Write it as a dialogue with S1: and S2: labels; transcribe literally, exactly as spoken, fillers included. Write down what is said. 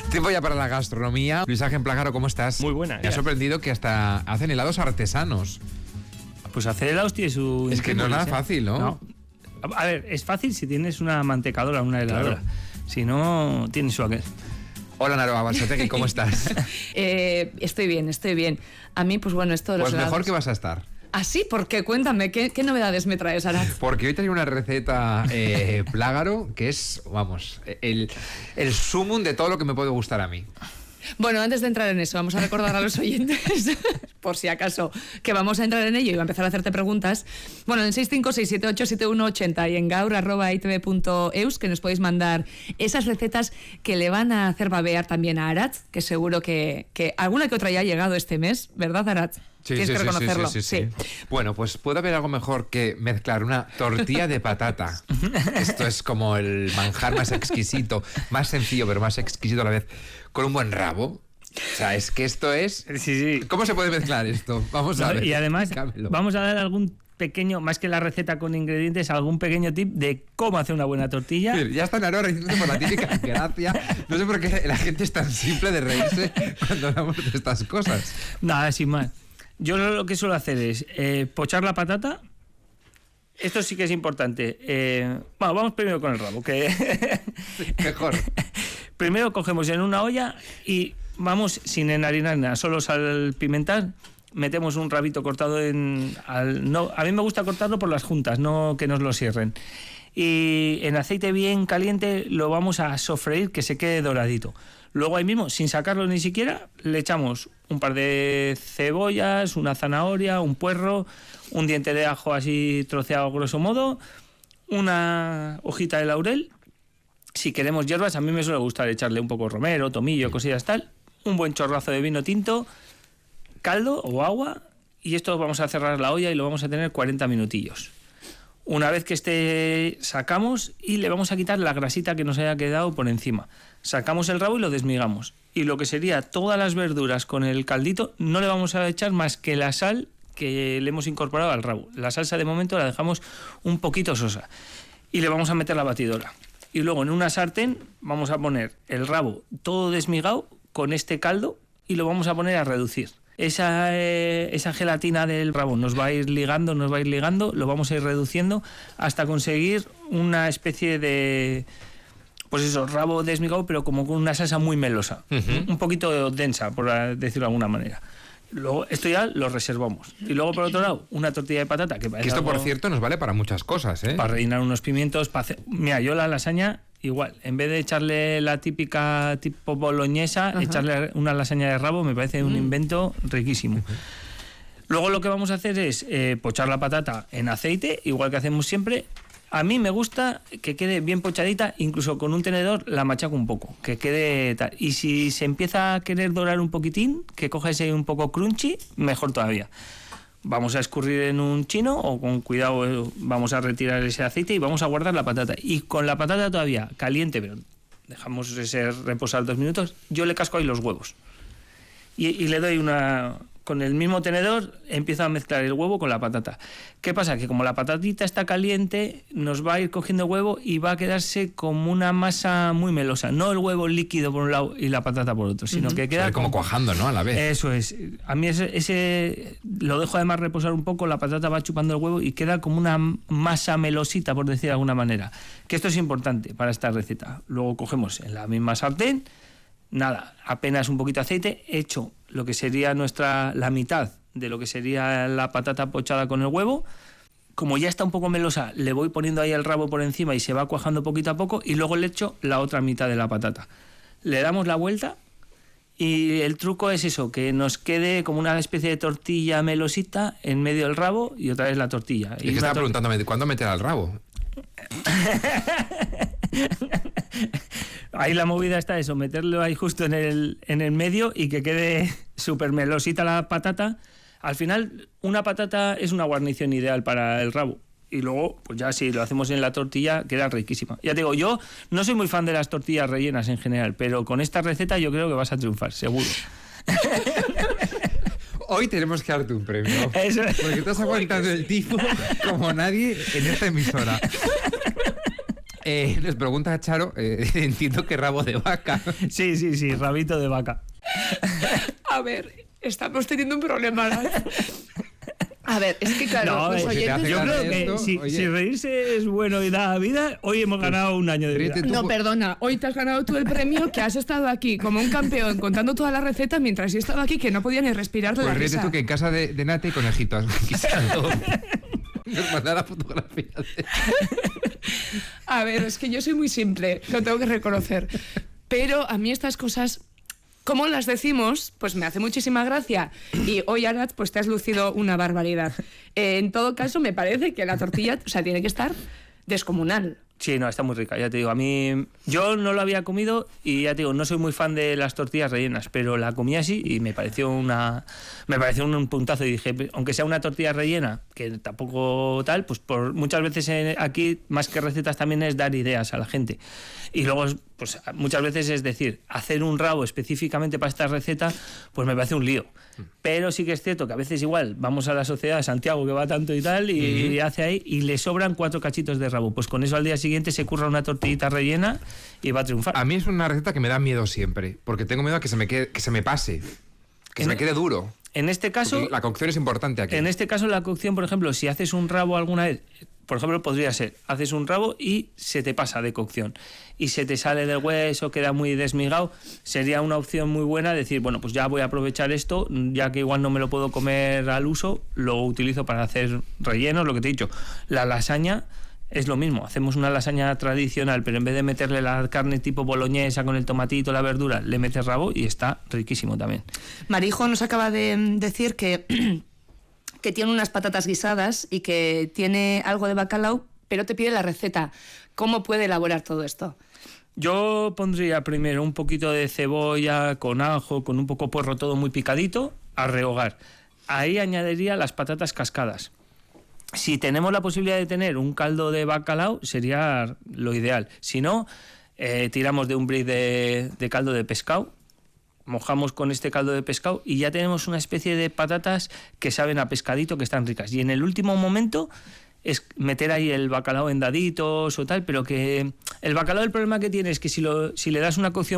S1: Tiempo ya para la gastronomía. Luis Ángel Plágaro, ¿cómo estás?
S2: Muy buena.
S1: Me ha sorprendido que hasta hacen helados artesanos.
S2: Pues hacer helados tiene su...
S1: Es que no es nada fácil, ¿no?
S2: No. A ver, es fácil si tienes una mantecadora, una heladora. Claro. Si no, tienes su aquel.
S1: Hola, Naroa Balsategui, ¿cómo estás?
S3: eh, estoy bien, estoy bien. A mí, pues bueno, esto de los
S1: Pues
S3: helados...
S1: mejor que vas a estar.
S3: ¿Ah, sí? ¿Por qué? Cuéntame, ¿qué, qué novedades me traes, Arad?
S1: Porque hoy traigo una receta eh, Plágaro que es, vamos, el, el sumum de todo lo que me puede gustar a mí.
S3: Bueno, antes de entrar en eso, vamos a recordar a los oyentes, por si acaso, que vamos a entrar en ello y va a empezar a hacerte preguntas. Bueno, en seis cinco seis siete ocho siete uno ocho cero y en gaur arroba i t v punto eus, que nos podéis mandar esas recetas que le van a hacer babear también a Arad, que seguro que, que alguna que otra ya ha llegado este mes, ¿verdad, Arad?
S1: Sí,
S3: Tienes
S1: sí,
S3: que
S1: sí,
S3: reconocerlo.
S1: Sí, sí, sí, sí. Bueno, pues puede haber algo mejor que mezclar una tortilla de patata. Esto es como el manjar más exquisito, más sencillo, pero más exquisito a la vez, con un buen rabo. O sea, es que esto es...
S2: Sí, sí.
S1: ¿Cómo se puede mezclar esto? Vamos a
S2: no,
S1: ver.
S2: Y además,
S1: Cámelo.
S2: vamos a dar algún pequeño, más que la receta con ingredientes, algún pequeño tip de cómo hacer una buena tortilla.
S1: Sí, ya está Naroa diciéndote por la típica gracia. No sé por qué la gente es tan simple de reírse cuando hablamos de estas cosas.
S2: Nada, sin más. Yo lo que suelo hacer es eh, pochar la patata. Esto sí que es importante. Eh, bueno, vamos primero con el rabo. Que
S1: sí, mejor.
S2: Primero cogemos en una olla y vamos sin enharinar nada, solo sal, pimentar. Metemos un rabito cortado en... Al, no, a mí me gusta cortarlo por las juntas, no que nos lo cierren. Y en aceite bien caliente lo vamos a sofreír que se quede doradito. Luego ahí mismo, sin sacarlo ni siquiera, le echamos un par de cebollas, una zanahoria, un puerro, un diente de ajo así troceado a grosso modo, una hojita de laurel. Si queremos hierbas, a mí me suele gustar echarle un poco de romero, tomillo, cosillas tal, un buen chorrazo de vino tinto, caldo o agua, y esto vamos a cerrar la olla y lo vamos a tener cuarenta minutillos. Una vez que esté, sacamos y le vamos a quitar la grasita que nos haya quedado por encima. Sacamos el rabo y lo desmigamos. Y lo que sería todas las verduras con el caldito, no le vamos a echar más que la sal que le hemos incorporado al rabo. La salsa de momento la dejamos un poquito sosa. Y le vamos a meter la batidora. Y luego en una sartén vamos a poner el rabo todo desmigado con este caldo y lo vamos a poner a reducir. Esa, eh, esa gelatina del rabo nos va a ir ligando, nos va a ir ligando, lo vamos a ir reduciendo hasta conseguir una especie de, pues eso, rabo desmigado, pero como con una salsa muy melosa, uh-huh. un poquito densa, por decirlo de alguna manera. Luego, esto ya lo reservamos. Y luego, por otro lado, una tortilla de patata. Que,
S1: que esto, algo, por cierto, nos vale para muchas cosas, ¿eh?
S2: Para rellenar unos pimientos, para hacer... Mira, yo la lasaña... Igual, en vez de echarle la típica tipo boloñesa, ajá, echarle una lasaña de rabo me parece un mm. invento riquísimo. Uh-huh. Luego lo que vamos a hacer es eh, pochar la patata en aceite, igual que hacemos siempre. A mí me gusta que quede bien pochadita, incluso con un tenedor la machaco un poco, que quede tal. Y si se empieza a querer dorar un poquitín, que coja ese un poco crunchy, mejor todavía. Vamos a escurrir en un chino o con cuidado vamos a retirar ese aceite y vamos a guardar la patata. Y con la patata todavía caliente, pero dejamos ese reposar dos minutos, yo le casco ahí los huevos. Y, y le doy una... Con el mismo tenedor empiezo a mezclar el huevo con la patata. ¿Qué pasa? Que como la patatita está caliente, nos va a ir cogiendo huevo y va a quedarse como una masa muy melosa. No el huevo líquido por un lado y la patata por otro, sino uh-huh. que queda...
S1: O sea, como cuajando, ¿no? A la vez.
S2: Eso es. A mí ese, ese... Lo dejo además reposar un poco, la patata va chupando el huevo y queda como una masa melosita, por decir de alguna manera. Que esto es importante para esta receta. Luego cogemos en la misma sartén, nada, apenas un poquito de aceite, hecho lo que sería nuestra la mitad de lo que sería la patata pochada con el huevo. Como ya está un poco melosa, le voy poniendo ahí el rabo por encima y se va cuajando poquito a poco y luego le echo la otra mitad de la patata. Le damos la vuelta y el truco es eso, que nos quede como una especie de tortilla melosita en medio del rabo y otra vez la tortilla.
S1: Y, y que estaba tor- preguntándome, ¿cuándo meter al rabo?
S2: Ahí la movida está eso, meterlo ahí justo en el, en el medio y que quede súper melosita la patata. Al final, una patata es una guarnición ideal para el rabo. Y luego, pues ya si lo hacemos en la tortilla, queda riquísima. Ya te digo, yo no soy muy fan de las tortillas rellenas en general, pero con esta receta yo creo que vas a triunfar, seguro.
S1: Hoy tenemos que darte un premio.
S2: Eso es.
S1: Porque estás aguantando el tifo como nadie en esta emisora. Eh, nos pregunta Charo, eh, entiendo que rabo de vaca.
S2: Sí, sí, sí, rabito de vaca.
S3: A ver, estamos teniendo un problema. A ver, es que claro,
S2: No,
S3: los
S2: eh,
S3: oyentes...
S2: yo creo que
S1: esto,
S2: si,
S1: oye.
S2: si reírse es bueno y da vida, hoy hemos ganado un año de vida.
S1: ríete tú.
S3: No, perdona, hoy te has ganado tú el premio, que has estado aquí como un campeón contando toda la receta mientras yo estaba aquí que no podía ni respirar de
S1: Pues
S3: la
S1: ríete
S3: risa.
S1: tú que en casa de, de Nata y conejitos. Quizás nos mandará fotografía de...
S3: A ver, es que yo soy muy simple, lo tengo que reconocer. Pero a mí estas cosas, como las decimos, pues me hace muchísima gracia. Y hoy, Arad, pues te has lucido una barbaridad. Eh, en todo caso, me parece que la tortilla, o sea, tiene que estar descomunal.
S2: Sí, no, está muy rica, ya te digo. A mí, yo no lo había comido y ya te digo, no soy muy fan de las tortillas rellenas, pero la comí así y me pareció una, me pareció un puntazo y dije, aunque sea una tortilla rellena, que tampoco tal, pues por muchas veces eh, aquí, más que recetas, también es dar ideas a la gente. Y luego, pues muchas veces es decir, hacer un rabo específicamente para esta receta, pues me parece un lío. Pero sí que es cierto que a veces igual vamos a la sociedad de Santiago, que va tanto y tal, y uh-huh. hace ahí, y le sobran cuatro cachitos de rabo. Pues con eso al día siguiente se curra una tortillita rellena y va a triunfar.
S1: A mí es una receta que me da miedo siempre, porque tengo miedo a que se me, quede, que se me pase, que en, se me quede duro.
S2: En este caso...
S1: Porque la cocción es importante aquí.
S2: En este caso la cocción, por ejemplo, si haces un rabo alguna vez... Por ejemplo, podría ser, haces un rabo y se te pasa de cocción y se te sale del hueso, queda muy desmigado, sería una opción muy buena decir, bueno, pues ya voy a aprovechar esto, ya que igual no me lo puedo comer al uso, lo utilizo para hacer rellenos, lo que te he dicho. La lasaña es lo mismo, hacemos una lasaña tradicional, pero en vez de meterle la carne tipo boloñesa con el tomatito, la verdura, le metes rabo y está riquísimo también.
S3: Marijo nos acaba de decir que... que tiene unas patatas guisadas y que tiene algo de bacalao, pero te pide la receta. ¿Cómo puede elaborar todo esto?
S2: Yo pondría primero un poquito de cebolla con ajo, con un poco puerro, todo muy picadito, a rehogar. Ahí añadiría las patatas cascadas. Si tenemos la posibilidad de tener un caldo de bacalao, sería lo ideal. Si no, eh, tiramos de un brick de, de caldo de pescado, mojamos con este caldo de pescado y ya tenemos una especie de patatas que saben a pescadito, que están ricas. Y en el último momento es meter ahí el bacalao en daditos o tal, pero que el bacalao, el problema que tiene es que si, lo, si le das una cocción